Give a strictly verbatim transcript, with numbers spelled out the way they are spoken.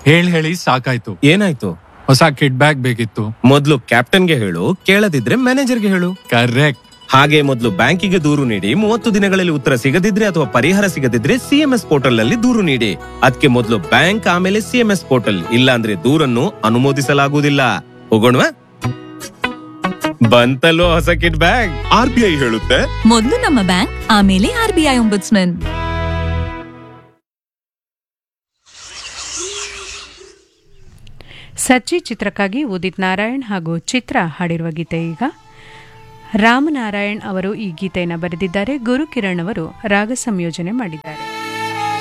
ಹೇಳಿ ಹೇಳಿ ಸಾಕಾಯ್ತು. ಏನಾಯ್ತು? ಹೊಸ ಕಿಡ್ ಬ್ಯಾಗ್ ಬೇಕಿತ್ತು. ಮೊದ್ಲು ಕ್ಯಾಪ್ಟನ್ಗೆ ಹೇಳು, ಕೇಳದಿದ್ರೆ ಮ್ಯಾನೇಜರ್ಗೆ ಹೇಳು. ಕರೆಕ್ಟ್. ಹಾಗೆ ಮೊದಲು ಬ್ಯಾಂಕಿಗೆ ದೂರು ನೀಡಿ, ಮೂವತ್ತು ದಿನಗಳಲ್ಲಿ ಉತ್ತರ ಸಿಗದಿದ್ರೆ ಅಥವಾ ಪರಿಹಾರ ಸಿಗದಿದ್ರೆ ಸಿಎಂಎಸ್ ಪೋರ್ಟಲ್ ನಲ್ಲಿ ದೂರು ನೀಡಿ. ಅದಕ್ಕೆ ಮೊದಲು ಬ್ಯಾಂಕ್, ಆಮೇಲೆ ಸಿಎಂಎಸ್ ಪೋರ್ಟಲ್. ಇಲ್ಲ ಅಂದ್ರೆ ದೂರನ್ನು ಅನುಮೋದಿಸಲಾಗುವುದಿಲ್ಲ. ಹೋಗೋಣವಾ? ಬಂತಲ್ಲೋ ಹೊಸ ಕಿಡ್ ಬ್ಯಾಗ್. ಆರ್ಬಿಐ ಹೇಳುತ್ತೆ, ಮೊದಲು ನಮ್ಮ ಬ್ಯಾಂಕ್, ಆಮೇಲೆ ಆರ್ಬಿಐ ಒಂಬುಡ್ಸ್ಮನ್. ಸಚ್ಚಿ ಚಿತ್ರಕ್ಕಾಗಿ ಉದಿತ್ ನಾರಾಯಣ್ ಹಾಗೂ ಚಿತ್ರ ಹಾಡಿರುವ ಗೀತೆ ಈಗ. ರಾಮನಾರಾಯಣ್ ಅವರು ಈ ಗೀತೆಯನ್ನು ಬರೆದಿದ್ದಾರೆ, ಗುರುಕಿರಣ್ ಅವರು ರಾಗ ಸಂಯೋಜನೆ ಮಾಡಿದ್ದಾರೆ.